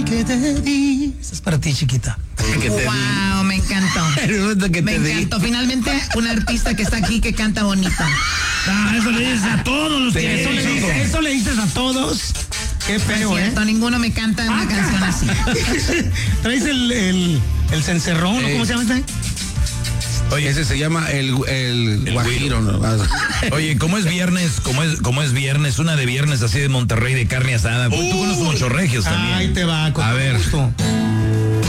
que te di. Esa es para ti, chiquita. Wow, me encantó. Me encantó. Finalmente, un artista que está aquí que canta bonito. Eso le dices a todos los que... Eso le dices a todos. Qué feo, no es cierto, ninguno me canta una canción así. ¿Traes el cencerrón? ¿Cómo se llama este? Oye, ese se llama el guajiro, ¿no? Oye, ¿cómo es viernes? ¿Cómo es viernes? Una de viernes así de Monterrey de carne asada. Tú conoces muchos regios también. Ahí te va, con a ver. Gusto.